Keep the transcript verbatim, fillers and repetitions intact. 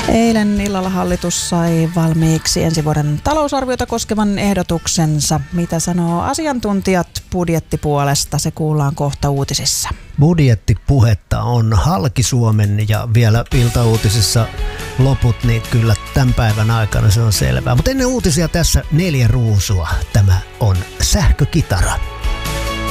Eilen illalla hallitus sai valmiiksi ensi vuoden talousarviota koskevan ehdotuksensa. Mitä sanoo asiantuntijat budjettipuolesta? Se kuullaan kohta uutisissa. Budjettipuhetta on halki Suomen ja vielä iltauutisissa loput, niin kyllä tämän päivän aikana se on selvää. Mutta ennen uutisia tässä neljä ruusua. Tämä on Sähkökitara.